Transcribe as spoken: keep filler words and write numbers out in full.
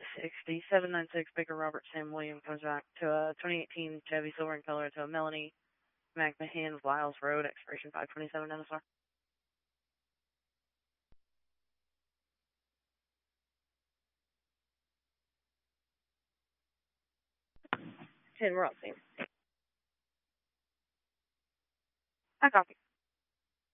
sixty, seven nine six Baker Robert Sam William comes back to a twenty eighteen Chevy Silver in color to a Melanie McMahon, Wiles Road, expiration five twenty-seven N S R. ten, we're on scene. I copy.